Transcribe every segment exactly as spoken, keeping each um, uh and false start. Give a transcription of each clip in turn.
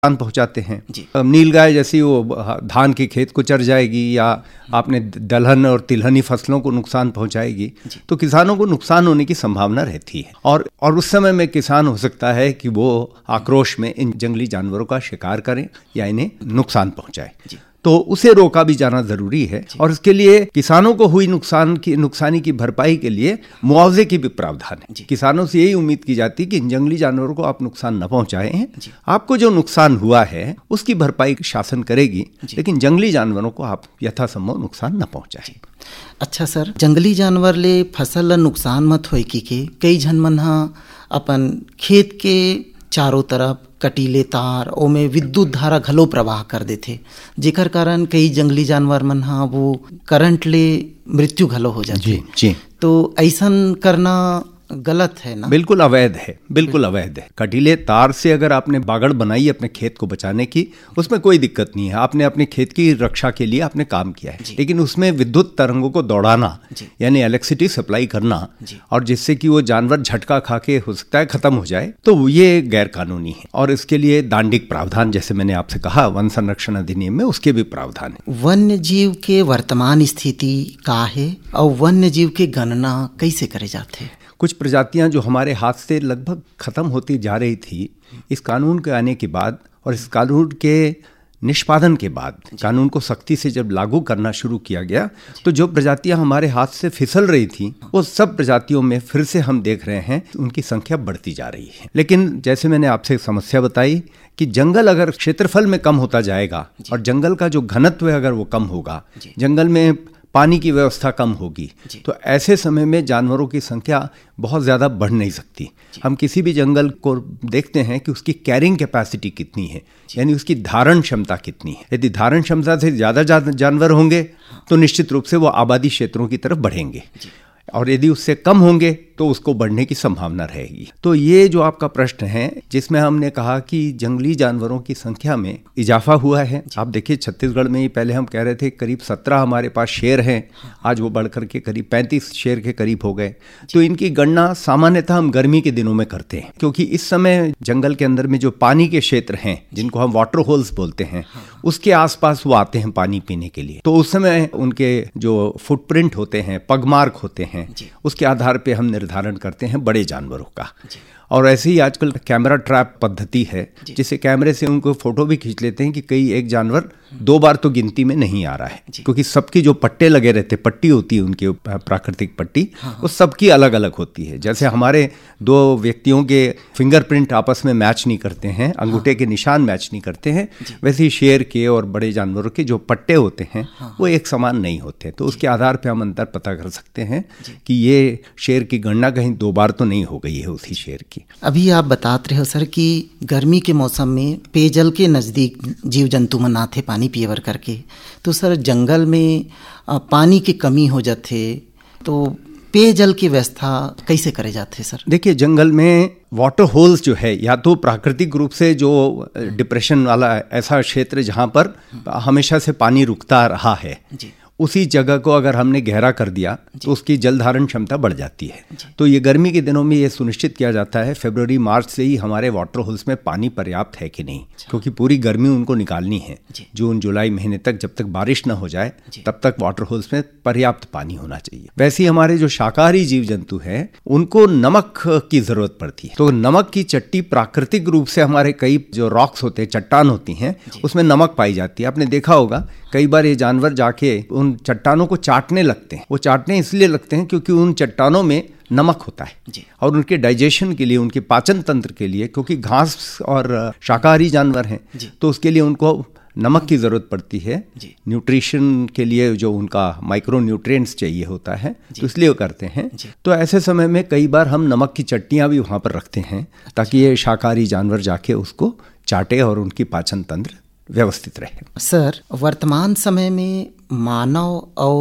नुकसान पहुंचाते हैं। नीलगाय जैसी वो धान के खेत को चर जाएगी या आपने दलहन और तिलहनी फसलों को नुकसान पहुंचाएगी, तो किसानों को नुकसान होने की संभावना रहती है। और और उस समय में किसान हो सकता है कि वो आक्रोश में इन जंगली जानवरों का शिकार करें या इन्हें नुकसान पहुंचाए, तो उसे रोका भी जाना जरूरी है। और इसके लिए किसानों को हुई नुकसान की नुकसानी की भरपाई के लिए मुआवजे की भी प्रावधान है। किसानों से यही उम्मीद की जाती है कि इन जंगली जानवरों को आप नुकसान न पहुंचाएं, आपको जो नुकसान हुआ है उसकी भरपाई शासन करेगी, लेकिन जंगली जानवरों को आप यथासंभव नुकसान न पहुंचाएं। अच्छा सर, जंगली जानवर ले फसल ला नुकसान मत होए की के कई झन मन हा अपन खेत के चारों तरफ कटीले तार ओमे विद्युत धारा घलो प्रवाह कर देथे, जेकर कारण कई जंगली जानवर मन हा वो करंट ले मृत्यु घलो हो जाथे। जी जी, तो ऐसन करना गलत है ना? बिल्कुल अवैध है, बिल्कुल अवैध है। कटीले तार से अगर आपने बागड़ बनाई अपने खेत को बचाने की, उसमें कोई दिक्कत नहीं है, आपने अपने खेत की रक्षा के लिए आपने काम किया है। लेकिन उसमें विद्युत तरंगों को दौड़ाना यानी इलेक्ट्रिसिटी सप्लाई करना और जिससे कि वो जानवर झटका खा के हो सकता है खत्म हो जाए, तो ये गैर कानूनी है। और इसके लिए दांडिक प्रावधान, जैसे मैंने आपसे कहा वन संरक्षण अधिनियम में, उसके भी प्रावधान है। वन्य जीव के वर्तमान स्थिति का है और वन्य जीव के गणना कैसे करे जाते? कुछ प्रजातियां जो हमारे हाथ से लगभग खत्म होती जा रही थी, इस कानून के आने के बाद और इस कानून के निष्पादन के बाद, कानून को सख्ती से जब लागू करना शुरू किया गया, तो जो प्रजातियां हमारे हाथ से फिसल रही थी, वो सब प्रजातियों में फिर से हम देख रहे हैं उनकी संख्या बढ़ती जा रही है। लेकिन जैसे मैंने आपसे समस्या बताई कि जंगल अगर क्षेत्रफल में कम होता जाएगा और जंगल का जो घनत्व है अगर वो कम होगा, जंगल में पानी की व्यवस्था कम होगी, तो ऐसे समय में जानवरों की संख्या बहुत ज़्यादा बढ़ नहीं सकती। हम किसी भी जंगल को देखते हैं कि उसकी कैरिंग कैपेसिटी कितनी है, यानी उसकी धारण क्षमता कितनी है। यदि धारण क्षमता से ज़्यादा जानवर होंगे तो निश्चित रूप से वो आबादी क्षेत्रों की तरफ बढ़ेंगे, और यदि उससे कम होंगे तो उसको बढ़ने की संभावना रहेगी। तो ये जो आपका प्रश्न है, जिसमें हमने कहा कि जंगली जानवरों की संख्या में इजाफा हुआ है। आप देखिए छत्तीसगढ़ में ही पहले हम कह रहे थे करीब सत्रह हमारे पास शेर हैं, आज वो बढ़कर के करीब पैंतीस शेर के करीब हो गए। तो इनकी गणना सामान्यतः हम गर्मी के दिनों में करते हैं, क्योंकि इस समय जंगल के अंदर में जो पानी के क्षेत्र हैं, जिनको हम वाटर होल्स बोलते हैं, उसके आसपास वो आते हैं पानी पीने के लिए। तो उस समय उनके जो फुटप्रिंट होते हैं, पगमार्क होते हैं, उसके आधार पे हम निर्धारण करते हैं बड़े जानवरों का। और ऐसे ही आजकल कैमरा ट्रैप पद्धति है, जिससे कैमरे से उनको फोटो भी खींच लेते हैं कि कई एक जानवर दो बार तो गिनती में नहीं आ रहा है, क्योंकि सबकी जो पट्टे लगे रहते, पट्टी होती है उनकी प्राकृतिक पट्टी, वो सबकी अलग अलग होती है। जैसे हमारे दो व्यक्तियों के फिंगरप्रिंट आपस में मैच नहीं करते हैं, अंगूठे के निशान मैच नहीं करते हैं, वैसे ही शेर के और बड़े जानवरों के जो पट्टे होते हैं वो एक समान नहीं होते। तो उसके आधार पर हम अंतर पता कर सकते हैं कि ये शेर की गणना कहीं दो बार तो नहीं हो गई है उसी शेर की। अभी आप बताते रहे हो सर कि गर्मी के मौसम में पेयजल के नज़दीक जीव जंतु मन आते पानी पियवर करके, तो सर जंगल में पानी की कमी हो जाते, तो पेयजल की व्यवस्था कैसे करे जाते सर? देखिए, जंगल में वाटर होल्स जो है, या तो प्राकृतिक रूप से जो डिप्रेशन वाला ऐसा क्षेत्र जहाँ पर हमेशा से पानी रुकता रहा है, उसी जगह को अगर हमने गहरा कर दिया तो उसकी जल धारण क्षमता बढ़ जाती है। तो ये गर्मी के दिनों में ये सुनिश्चित किया जाता है फरवरी मार्च से ही हमारे वाटर होल्स में पानी पर्याप्त है कि नहीं, क्योंकि पूरी गर्मी उनको निकालनी है। जून जुलाई महीने तक जब तक बारिश न हो जाए तब तक वाटर होल्स में पर्याप्त पानी होना चाहिए। वैसे ही हमारे जो शाकाहारी जीव जंतु हैं, उनको नमक की जरूरत पड़ती है। तो नमक की चट्टी प्राकृतिक रूप से हमारे कई जो रॉक्स होते हैं, चट्टान होती हैं, उसमें नमक पाई जाती है। आपने देखा होगा कई बार ये जानवर जाके उन चट्टानों को चाटने लगते हैं। वो चाटने इसलिए लगते हैं क्योंकि उन चट्टानों में नमक होता है, और उनके डाइजेशन के लिए, उनके पाचन तंत्र के लिए, क्योंकि घास और शाकाहारी जानवर हैं, तो उसके लिए उनको नमक की ज़रूरत पड़ती है। न्यूट्रिशन के लिए जो उनका माइक्रो न्यूट्रिएंट्स चाहिए होता है, तो इसलिए वो करते हैं। तो ऐसे समय में कई बार हम नमक की चट्टियाँ भी वहाँ पर रखते हैं, ताकि ये शाकाहारी जानवर जाके उसको चाटे और उनकी पाचन तंत्र व्यवस्थित रहे। सर, वर्तमान समय में मानव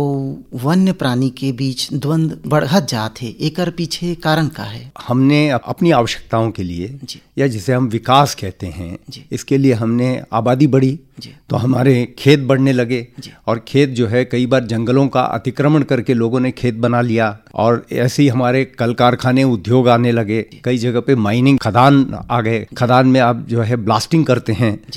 और वन्य प्राणी के बीच द्वंद्व बढ़त जात है, एकर पीछे कारण का है? हमने अपनी आवश्यकताओं के लिए, या जिसे हम विकास कहते हैं, इसके लिए हमने आबादी बढ़ी, तो हमारे खेत बढ़ने लगे, और खेत जो है कई बार जंगलों का अतिक्रमण करके लोगों ने खेत बना लिया, और ऐसे ही हमारे कल कारखाने उद्योग आने लगे। कई जगह पे माइनिंग खदान आ गए, खदान में आप जो है ब्लास्टिंग करते हैं,